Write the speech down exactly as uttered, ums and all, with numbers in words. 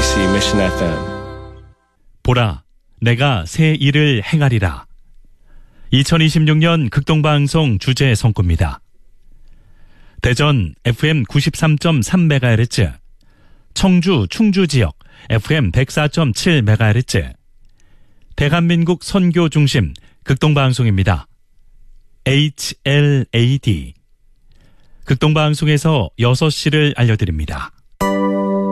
케이비씨 Mission 에프엠. 보라, 내가 새 일을 행하리라. 이천이십육 년 극동방송 주제 성구입니다. 대전 에프엠 구십삼 점 삼 메가헤르츠, 청주 충주 지역 에프엠 백사 점 칠 메가헤르츠, 대한민국 선교 중심 극동방송입니다. 에이치엘에이디. 극동방송에서 여섯 시를 알려드립니다.